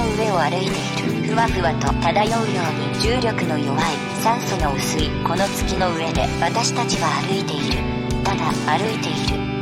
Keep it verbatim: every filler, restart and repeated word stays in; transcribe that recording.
の上を歩いている。ふわふわと漂うように重力の弱い酸素の薄いこの月の上で私たちは歩いている。ただ歩いている。